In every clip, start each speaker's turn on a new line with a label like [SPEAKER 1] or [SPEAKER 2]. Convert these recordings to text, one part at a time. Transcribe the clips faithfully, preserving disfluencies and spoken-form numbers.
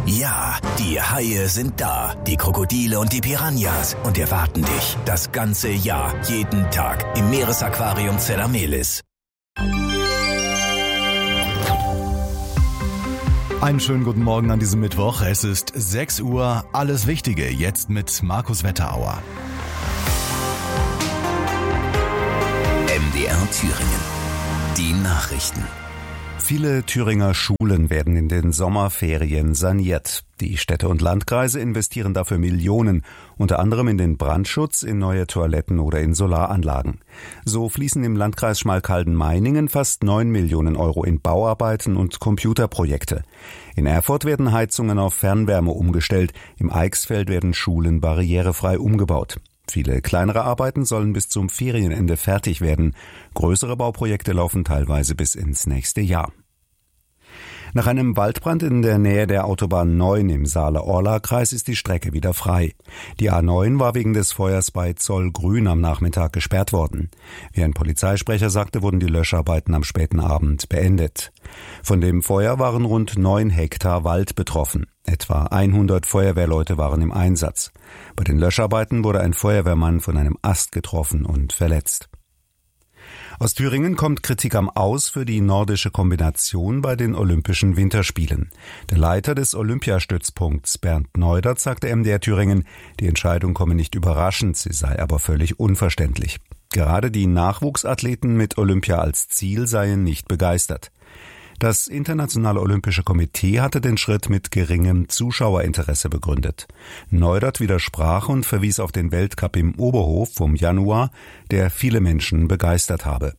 [SPEAKER 1] Ja, die Haie sind da, die Krokodile und die Piranhas und erwarten dich das ganze Jahr, jeden Tag im Meeresaquarium Zelamelis.
[SPEAKER 2] Einen schönen guten Morgen an diesem Mittwoch. Es ist sechs Uhr. Alles Wichtige jetzt mit Markus Wetterauer.
[SPEAKER 1] M D R Thüringen. Die Nachrichten.
[SPEAKER 2] Viele Thüringer Schulen werden in den Sommerferien saniert. Die Städte und Landkreise investieren dafür Millionen, unter anderem in den Brandschutz, in neue Toiletten oder in Solaranlagen. So fließen im Landkreis Schmalkalden-Meiningen fast neun Millionen Euro in Bauarbeiten und Computerprojekte. In Erfurt werden Heizungen auf Fernwärme umgestellt, im Eichsfeld werden Schulen barrierefrei umgebaut. Viele kleinere Arbeiten sollen bis zum Ferienende fertig werden. Größere Bauprojekte laufen teilweise bis ins nächste Jahr. Nach einem Waldbrand in der Nähe der Autobahn neun im Saale-Orla-Kreis ist die Strecke wieder frei. Die A neun war wegen des Feuers bei Zollgrün am Nachmittag gesperrt worden. Wie ein Polizeisprecher sagte, wurden die Löscharbeiten am späten Abend beendet. Von dem Feuer waren rund neun Hektar Wald betroffen. Etwa hundert Feuerwehrleute waren im Einsatz. Bei den Löscharbeiten wurde ein Feuerwehrmann von einem Ast getroffen und verletzt. Aus Thüringen kommt Kritik am Aus für die nordische Kombination bei den Olympischen Winterspielen. Der Leiter des Olympiastützpunkts, Bernd Neudert, sagte M D R Thüringen, die Entscheidung komme nicht überraschend, sie sei aber völlig unverständlich. Gerade die Nachwuchsathleten mit Olympia als Ziel seien nicht begeistert. Das Internationale Olympische Komitee hatte den Schritt mit geringem Zuschauerinteresse begründet. Neudert widersprach und verwies auf den Weltcup im Oberhof vom Januar, der viele Menschen begeistert habe.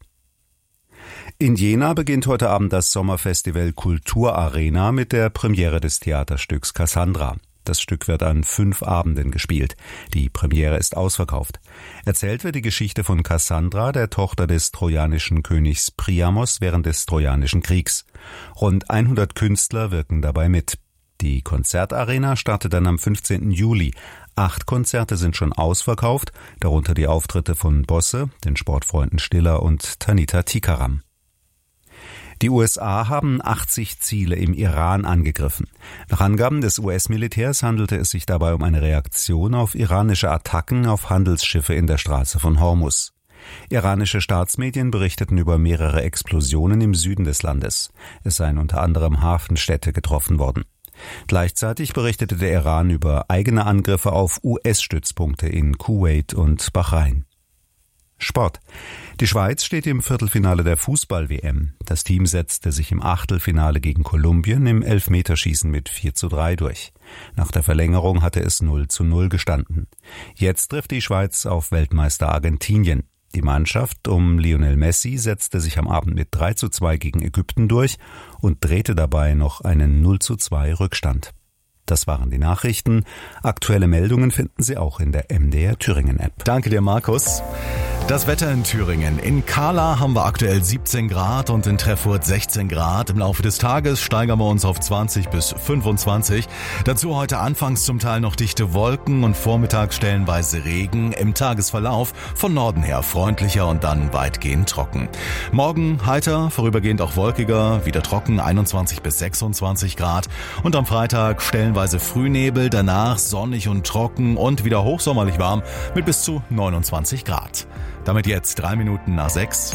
[SPEAKER 2] In Jena beginnt heute Abend das Sommerfestival Kulturarena mit der Premiere des Theaterstücks Cassandra. Das Stück wird an fünf Abenden gespielt. Die Premiere ist ausverkauft. Erzählt wird die Geschichte von Cassandra, der Tochter des trojanischen Königs Priamos während des Trojanischen Kriegs. Rund hundert Künstler wirken dabei mit. Die Konzertarena startet dann am fünfzehnten Juli. Acht Konzerte sind schon ausverkauft, darunter die Auftritte von Bosse, den Sportfreunden Stiller und Tanita Tikaram. Die U S A haben achtzig Ziele im Iran angegriffen. Nach Angaben des U S-Militärs handelte es sich dabei um eine Reaktion auf iranische Attacken auf Handelsschiffe in der Straße von Hormuz. Iranische Staatsmedien berichteten über mehrere Explosionen im Süden des Landes. Es seien unter anderem Hafenstädte getroffen worden. Gleichzeitig berichtete der Iran über eigene Angriffe auf U S-Stützpunkte in Kuwait und Bahrain. Sport. Die Schweiz steht im Viertelfinale der Fußball-W M. Das Team setzte sich im Achtelfinale gegen Kolumbien im Elfmeterschießen mit vier zu drei durch. Nach der Verlängerung hatte es null zu null gestanden. Jetzt trifft die Schweiz auf Weltmeister Argentinien. Die Mannschaft um Lionel Messi setzte sich am Abend mit drei zu zwei gegen Ägypten durch und drehte dabei noch einen null zu zwei Rückstand. Das waren die Nachrichten. Aktuelle Meldungen finden Sie auch in der M D R Thüringen App.
[SPEAKER 3] Danke dir, Markus. Das Wetter in Thüringen. In Kahla haben wir aktuell siebzehn Grad und in Treffurt sechzehn Grad. Im Laufe des Tages steigern wir uns auf zwanzig bis fünfundzwanzig. Dazu heute anfangs zum Teil noch dichte Wolken und vormittags stellenweise Regen. Im Tagesverlauf von Norden her freundlicher und dann weitgehend trocken. Morgen heiter, vorübergehend auch wolkiger, wieder trocken, einundzwanzig bis sechsundzwanzig Grad. Und am Freitag stellenweise Frühnebel, danach sonnig und trocken und wieder hochsommerlich warm mit bis zu neunundzwanzig Grad. Damit jetzt drei Minuten nach sechs.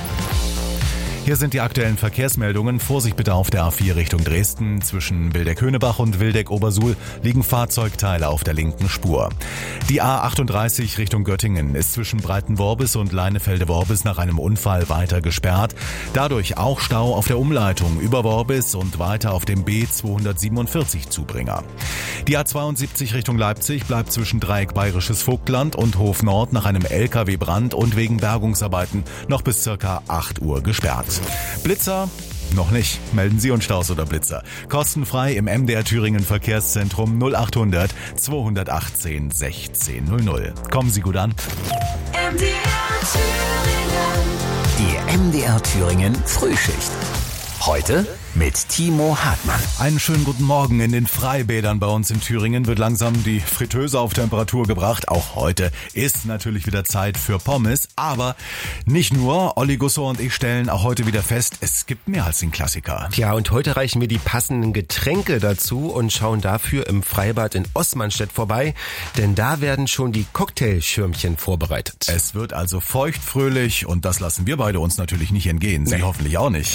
[SPEAKER 3] Hier sind die aktuellen Verkehrsmeldungen. Vorsicht bitte auf der A vier Richtung Dresden. Zwischen Wildeck-Höhnebach und Wildeck-Obersuhl liegen Fahrzeugteile auf der linken Spur. Die A achtunddreißig Richtung Göttingen ist zwischen Breitenworbis und Leinefelde-Worbis nach einem Unfall weiter gesperrt. Dadurch auch Stau auf der Umleitung über Worbis und weiter auf dem B zweihundertsiebenundvierzig Zubringer. Die A zweiundsiebzig Richtung Leipzig bleibt zwischen Dreieck Bayerisches Vogtland und Hof Nord nach einem L K W-Brand und wegen Bergungsarbeiten noch bis circa acht Uhr gesperrt. Blitzer? Noch nicht. Melden Sie uns Staus oder Blitzer. Kostenfrei im M D R Thüringen Verkehrszentrum null achthundert zweihundertachtzehn sechzehn null null. Kommen Sie gut an.
[SPEAKER 1] M D R Thüringen. Die M D R Thüringen Frühschicht. Heute mit Timo Hartmann.
[SPEAKER 3] Einen schönen guten Morgen. In den Freibädern bei uns in Thüringen wird langsam die Fritteuse auf Temperatur gebracht. Auch heute ist natürlich wieder Zeit für Pommes. Aber nicht nur. Olli Gusso und ich stellen auch heute wieder fest, es gibt mehr als den Klassiker.
[SPEAKER 4] Ja, und heute reichen wir die passenden Getränke dazu und schauen dafür im Freibad in Oßmanstedt vorbei. Denn da werden schon die Cocktailschirmchen vorbereitet.
[SPEAKER 3] Es wird also feuchtfröhlich und das lassen wir beide uns natürlich nicht entgehen. Sie nee. hoffentlich auch nicht.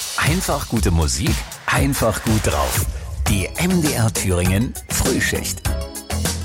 [SPEAKER 1] Einfach gute Musik, einfach gut drauf. Die M D R Thüringen Frühschicht.